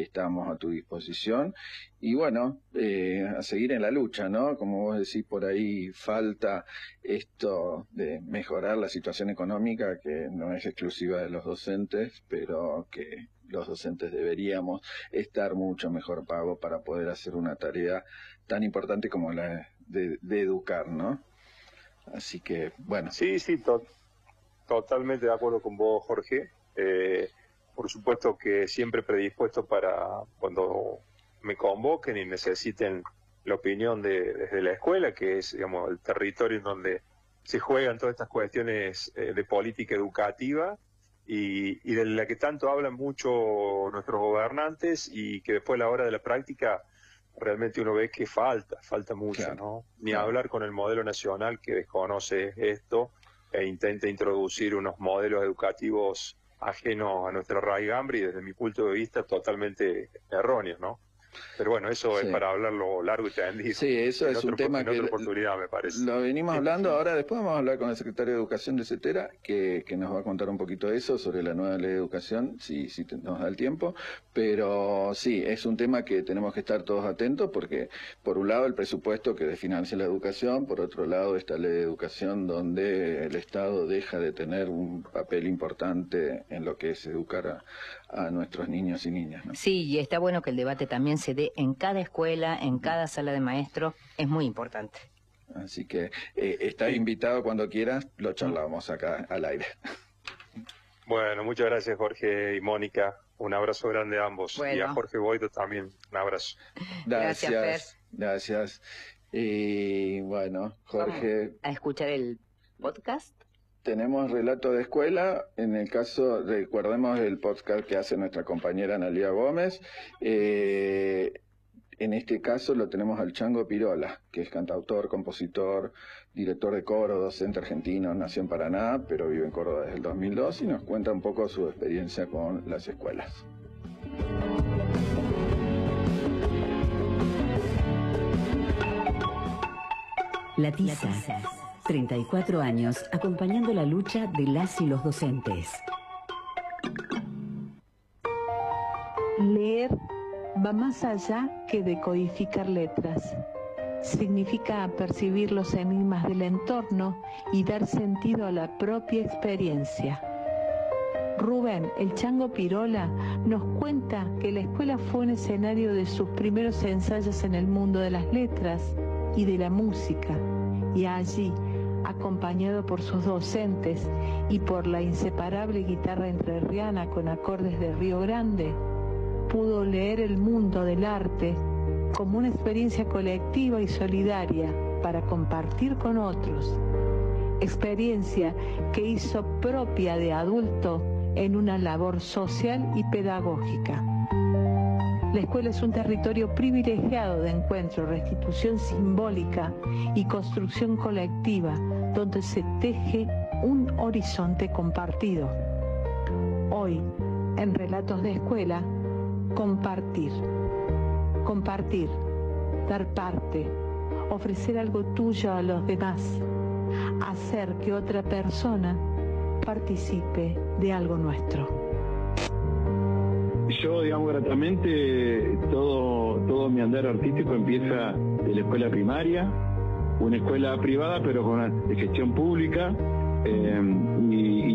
estamos a tu disposición. Y bueno, a seguir en la lucha, ¿no? Como vos decís, por ahí falta esto de mejorar la situación económica, que no es exclusiva de los docentes, pero que los docentes deberíamos estar mucho mejor pagos para poder hacer una tarea tan importante como la de educar, ¿no? Así que, bueno. Sí, totalmente de acuerdo con vos, Jorge. Por supuesto que siempre predispuesto para cuando me convoquen y necesiten la opinión desde la escuela, que es, digamos, el territorio en donde se juegan todas estas cuestiones de política educativa y de la que tanto hablan mucho nuestros gobernantes y que después a la hora de la práctica realmente uno ve que falta mucho, claro, ¿no? Ni hablar con el modelo nacional que desconoce esto e intenta introducir unos modelos educativos ajenos a nuestra raigambre y desde mi punto de vista totalmente erróneos, ¿no? Pero bueno, eso es para hablarlo largo y tendido. Sí, eso es un tema que en otra oportunidad, me parece. Lo venimos hablando, ahora después vamos a hablar con el secretario de Educación de CETERA, que nos va a contar un poquito de eso, sobre la nueva ley de educación, si nos da el tiempo. Pero sí, es un tema que tenemos que estar todos atentos, porque por un lado el presupuesto que financia la educación, por otro lado esta ley de educación donde el Estado deja de tener un papel importante en lo que es educar a nuestros niños y niñas, ¿no? Sí, y está bueno que el debate también se dé en cada escuela, en cada sala de maestros, es muy importante. Así que estás invitado cuando quieras, lo charlamos acá al aire. Bueno, muchas gracias Jorge y Mónica, un abrazo grande a ambos. Bueno. Y a Jorge Boido también, un abrazo. Gracias. Y bueno, Jorge... Vamos a escuchar el podcast. Tenemos relato de escuela, en el caso, recordemos el podcast que hace nuestra compañera Analia Gómez, en este caso lo tenemos al Chango Pirola, que es cantautor, compositor, director de coro, docente argentino, nació en Paraná, pero vive en Córdoba desde el 2002 y nos cuenta un poco su experiencia con las escuelas. La Tiza. 34 años acompañando la lucha de las y los docentes. Leer va más allá que decodificar letras. Significa percibir los enigmas del entorno y dar sentido a la propia experiencia. Rubén, el Chango Pirola, nos cuenta que la escuela fue un escenario de sus primeros ensayos en el mundo de las letras y de la música, y allí, acompañado por sus docentes y por la inseparable guitarra entrerriana con acordes de Río Grande, pudo leer el mundo del arte como una experiencia colectiva y solidaria para compartir con otros, experiencia que hizo propia de adulto en una labor social y pedagógica. La escuela es un territorio privilegiado de encuentro, restitución simbólica y construcción colectiva, donde se teje un horizonte compartido. Hoy, en Relatos de Escuela, compartir. Compartir, dar parte, ofrecer algo tuyo a los demás, hacer que otra persona participe de algo nuestro. Yo, digamos, gratamente, todo mi andar artístico empieza de la escuela primaria, una escuela privada pero de gestión pública, en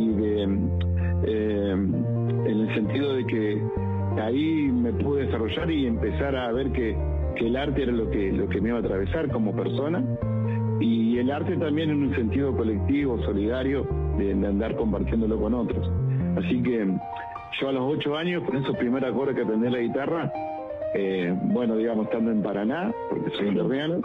el sentido de que ahí me pude desarrollar y empezar a ver que el arte era lo que me iba a atravesar como persona, y el arte también en un sentido colectivo, solidario, de andar compartiéndolo con otros. Así que yo a los 8 años, con esos primeros acordes que aprendí la guitarra, bueno, digamos, estando en Paraná, porque soy entrerriano,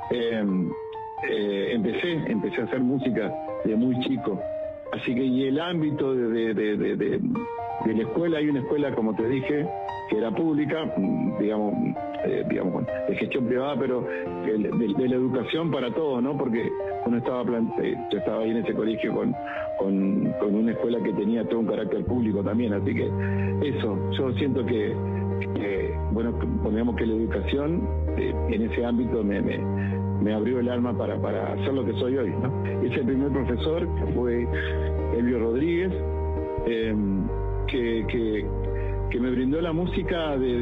empecé a hacer música de muy chico. Así que, y el ámbito de la escuela, hay una escuela, como te dije, que era pública, digamos, de gestión privada, pero de la educación para todos, ¿no? Porque uno yo estaba ahí en ese colegio con una escuela que tenía todo un carácter público también, así que eso, yo siento que bueno, digamos que la educación en ese ámbito me abrió el alma para hacer lo que soy hoy, ¿no? Ese primer profesor, que fue Elvio Rodríguez, que me brindó la música